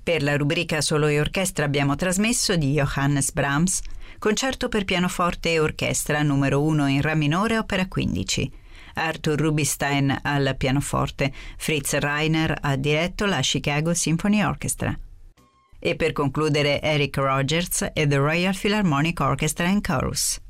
Per la rubrica Solo e Orchestra abbiamo trasmesso di Johannes Brahms Concerto per pianoforte e orchestra numero 1 in Re minore, opera 15. Arthur Rubinstein al pianoforte, Fritz Reiner ha diretto la Chicago Symphony Orchestra. E per concludere Eric Rogers e The Royal Philharmonic Orchestra and Chorus.